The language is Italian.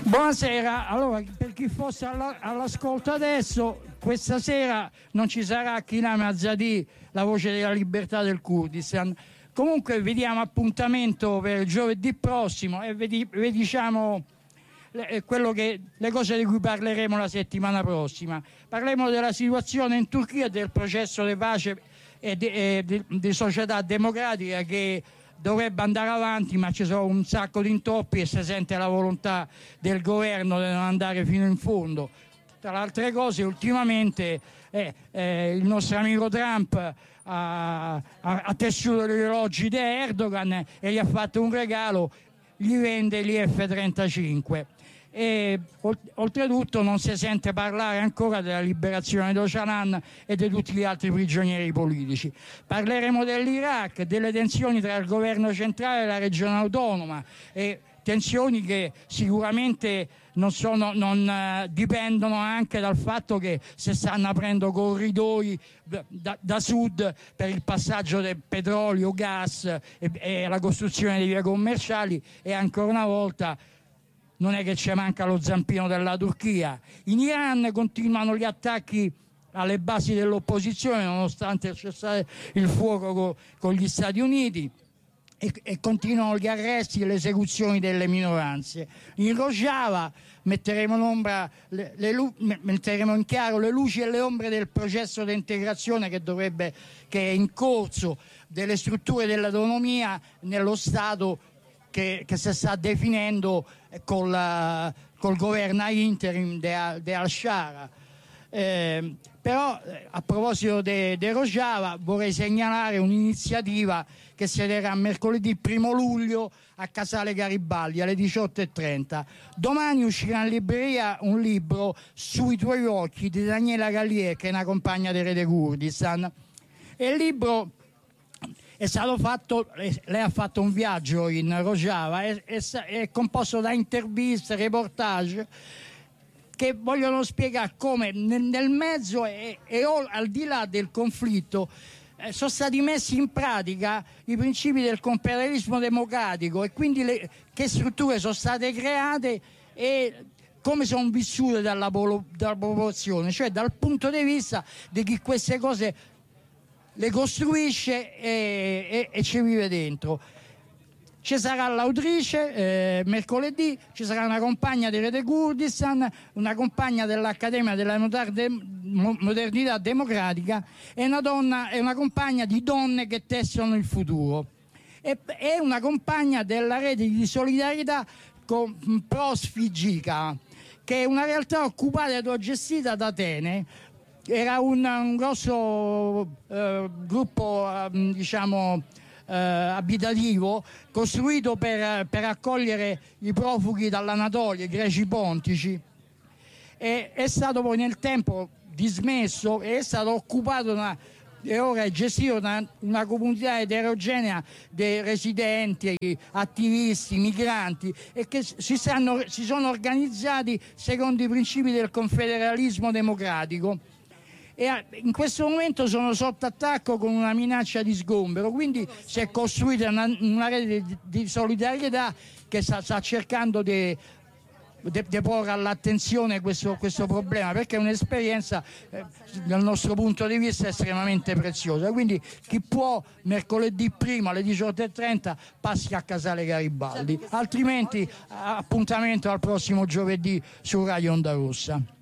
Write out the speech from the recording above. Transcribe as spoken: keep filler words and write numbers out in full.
Buonasera, allora per chi fosse all'ascolto adesso, questa sera non ci sarà Khinam Azadi, la voce della libertà del Kurdistan. Comunque vi diamo appuntamento per giovedì prossimo e vi, vi diciamo le, quello che, le cose di cui parleremo la settimana prossima. Parleremo della situazione in Turchia e del processo di pace e di, e di, di società democratica che dovrebbe andare avanti, ma ci sono un sacco di intoppi e si sente la volontà del governo di non andare fino in fondo. Tra le altre cose, ultimamente eh, eh, il nostro amico Trump ha, ha, ha tessuto gli orologi di Erdogan e gli ha fatto un regalo, gli vende gli F trentacinque. E oltretutto non si sente parlare ancora della liberazione di Öcalan e di tutti gli altri prigionieri politici. Parleremo dell'Iraq, delle tensioni tra il governo centrale e la regione autonoma, e tensioni che sicuramente non, sono, non uh, dipendono anche dal fatto che si stanno aprendo corridoi da, da sud per il passaggio del petrolio, gas e, e la costruzione di vie commerciali, e ancora una volta non è che ci manca lo zampino della Turchia. In Iran continuano gli attacchi alle basi dell'opposizione nonostante il cessate il fuoco co, con gli Stati Uniti, e, e continuano gli arresti e le esecuzioni delle minoranze. In Rojava metteremo, in ombra le, le, metteremo in chiaro le luci e le ombre del processo di integrazione che dovrebbe che è in corso, delle strutture dell'autonomia nello Stato Che, che si sta definendo col, uh, col governo interim di Al-Shara. Eh, però eh, a proposito di Rojava vorrei segnalare un'iniziativa che si terrà mercoledì primo luglio a Casale Garibaldi alle diciotto e trenta. Domani uscirà in libreria un libro, Sui tuoi occhi, di Daniela Gallier, che è una compagna di Rete Kurdistan, e il libro è stato fatto, lei ha fatto un viaggio in Rojava, è, è, è composto da interviste, reportage che vogliono spiegare come nel, nel mezzo e, e al di là del conflitto eh, sono stati messi in pratica i principi del confederalismo democratico, e quindi le, che strutture sono state create e come sono vissute dalla, dalla popolazione, cioè dal punto di vista di chi queste cose le costruisce e, e, e ci vive dentro. Ci sarà l'autrice eh, mercoledì, ci sarà una compagna di Rete Kurdistan, una compagna dell'Accademia della Modernità Democratica e una, donna, e una compagna di donne che tessono il futuro. E, e una compagna della rete di solidarietà con Prosfigica, che è una realtà occupata e gestita da Atene. Era un, un grosso eh, gruppo eh, diciamo eh, abitativo costruito per, per accogliere i profughi dall'Anatolia, i greci pontici, e è stato poi nel tempo dismesso e è stato occupato da, e ora è gestito da una comunità eterogenea di residenti, attivisti, migranti, e che si, stanno, si sono organizzati secondo i principi del confederalismo democratico. E in questo momento sono sotto attacco con una minaccia di sgombero, quindi si è costruita una, una rete di, di solidarietà che sta, sta cercando di porre all'attenzione questo, questo problema, perché è un'esperienza eh, dal nostro punto di vista estremamente preziosa. Quindi chi può mercoledì primo alle diciotto e trenta passi a Casale Garibaldi, altrimenti appuntamento al prossimo giovedì su Radio Onda Rossa.